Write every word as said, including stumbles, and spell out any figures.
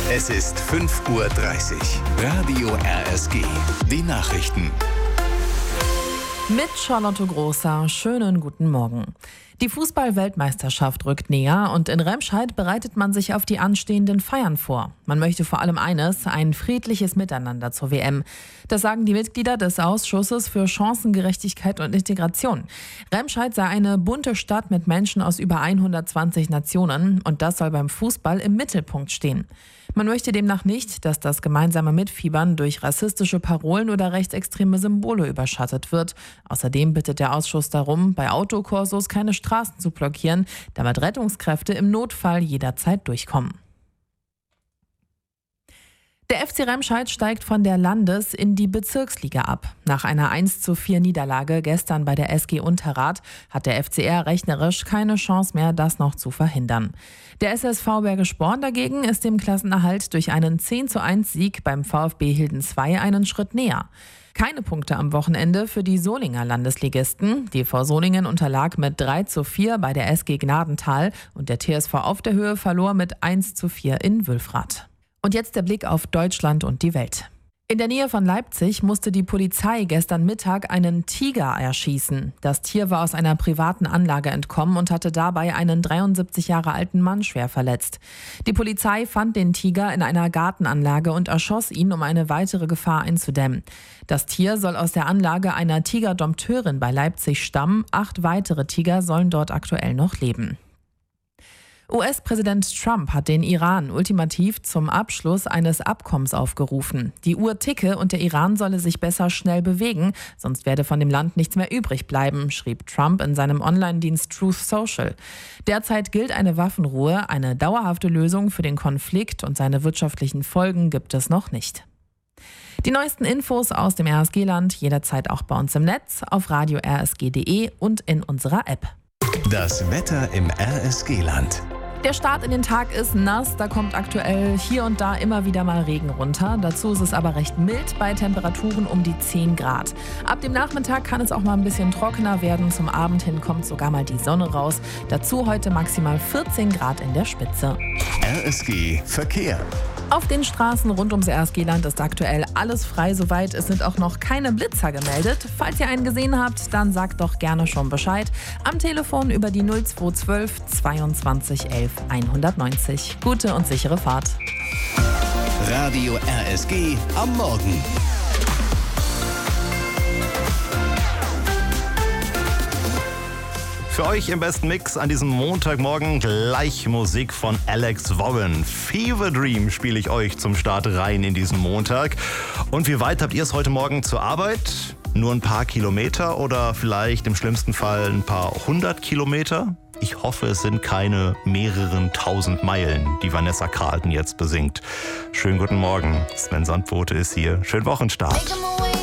Es ist fünf Uhr dreißig. Radio R S G. Die Nachrichten. Mit Charlotte Großer. Schönen guten Morgen. Die Fußball-Weltmeisterschaft rückt näher und in Remscheid bereitet man sich auf die anstehenden Feiern vor. Man möchte vor allem eines, ein friedliches Miteinander zur W M. Das sagen die Mitglieder des Ausschusses für Chancengerechtigkeit und Integration. Remscheid sei eine bunte Stadt mit Menschen aus über hundertzwanzig Nationen und das soll beim Fußball im Mittelpunkt stehen. Man möchte demnach nicht, dass das gemeinsame Mitfiebern durch rassistische Parolen oder rechtsextreme Symbole überschattet wird. Außerdem bittet der Ausschuss darum, bei Autokorsos keine Straßen zu blockieren, damit Rettungskräfte im Notfall jederzeit durchkommen. Der F C Remscheid steigt von der Landes- in die Bezirksliga ab. Nach einer eins zu vier Niederlage gestern bei der S G Unterrath hat der F C R rechnerisch keine Chance mehr, das noch zu verhindern. Der S S V Bergisch Born dagegen ist dem Klassenerhalt durch einen zehn zu eins Sieg beim VfB Hilden zwei einen Schritt näher. Keine Punkte am Wochenende für die Solinger Landesligisten. Die V Solingen unterlag mit drei zu vier bei der S G Gnadenthal und der T S V Auf der Höhe verlor mit eins zu vier in Wülfrath. Und jetzt der Blick auf Deutschland und die Welt. In der Nähe von Leipzig musste die Polizei gestern Mittag einen Tiger erschießen. Das Tier war aus einer privaten Anlage entkommen und hatte dabei einen dreiundsiebzig Jahre alten Mann schwer verletzt. Die Polizei fand den Tiger in einer Gartenanlage und erschoss ihn, um eine weitere Gefahr einzudämmen. Das Tier soll aus der Anlage einer Tigerdompteurin bei Leipzig stammen. Acht weitere Tiger sollen dort aktuell noch leben. U S-Präsident Trump hat den Iran ultimativ zum Abschluss eines Abkommens aufgerufen. Die Uhr ticke und der Iran solle sich besser schnell bewegen, sonst werde von dem Land nichts mehr übrig bleiben, schrieb Trump in seinem Online-Dienst Truth Social. Derzeit gilt eine Waffenruhe, eine dauerhafte Lösung für den Konflikt und seine wirtschaftlichen Folgen gibt es noch nicht. Die neuesten Infos aus dem R S G-Land jederzeit auch bei uns im Netz, auf radio r s g punkt d e und in unserer App. Das Wetter im R S G-Land. Der Start in den Tag ist nass, da kommt aktuell hier und da immer wieder mal Regen runter. Dazu ist es aber recht mild bei Temperaturen um die zehn Grad. Ab dem Nachmittag kann es auch mal ein bisschen trockener werden. Zum Abend hin kommt sogar mal die Sonne raus. Dazu heute maximal vierzehn Grad in der Spitze. R S G Verkehr. Auf den Straßen rund ums R S G-Land ist aktuell alles frei soweit. Es sind auch noch keine Blitzer gemeldet. Falls ihr einen gesehen habt, dann sagt doch gerne schon Bescheid. Am Telefon über die null zwei zwölf zweiundzwanzig elf hundertneunzig. Gute und sichere Fahrt. Radio R S G am Morgen. Für euch im besten Mix an diesem Montagmorgen gleich Musik von Alex Vaughan. Fever Dream spiele ich euch zum Start rein in diesen Montag. Und wie weit habt ihr es heute Morgen zur Arbeit? Nur ein paar Kilometer oder vielleicht im schlimmsten Fall ein paar hundert Kilometer? Ich hoffe, es sind keine mehreren tausend Meilen, die Vanessa Carlton jetzt besingt. Schönen guten Morgen, Sven Sandbote ist hier. Schönen Wochenstart.